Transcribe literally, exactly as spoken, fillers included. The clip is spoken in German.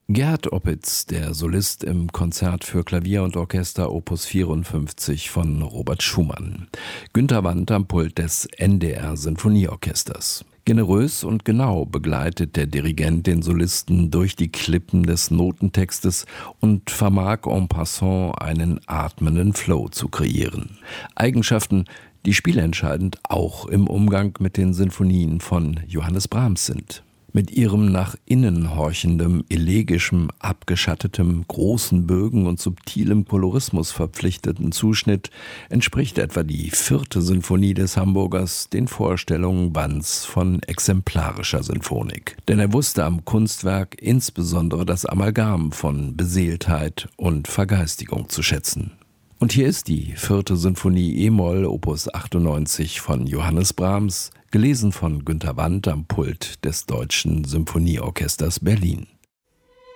Gerhard Opitz, der Solist im Konzert für Klavier und Orchester Opus vierundfünfzig von Robert Schumann. Günter Wandt am Pult des N D R-Sinfonieorchesters. Generös und genau begleitet der Dirigent den Solisten durch die Klippen des Notentextes und vermag en passant einen atmenden Flow zu kreieren. Eigenschaften, die spielentscheidend auch im Umgang mit den Sinfonien von Johannes Brahms sind. Mit ihrem nach innen horchendem, elegischem, abgeschattetem, großen Bögen und subtilem Kolorismus verpflichteten Zuschnitt entspricht etwa die vierte Sinfonie des Hamburgers den Vorstellungen Wandts von exemplarischer Sinfonik. Denn er wusste am Kunstwerk insbesondere das Amalgam von Beseeltheit und Vergeistigung zu schätzen. Und hier ist die vierte Sinfonie e-Moll Opus achtundneunzig von Johannes Brahms, gelesen von Günter Wandt am Pult des Deutschen Symphonieorchesters Berlin.